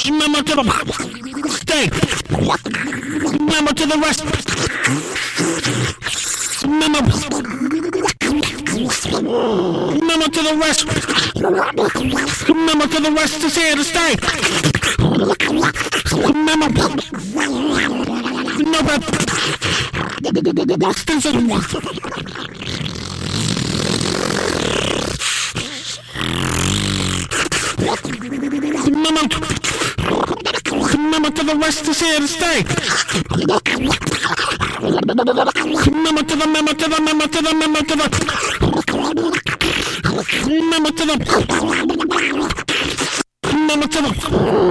Memo to the stay. Memo to the rest. Memo. Memo to the rest. Memo to the rest is here to stay. Memo. No, but Memo to the rest is here to stay. Memo to the memo to the memo to the memo to the memo to the memo to the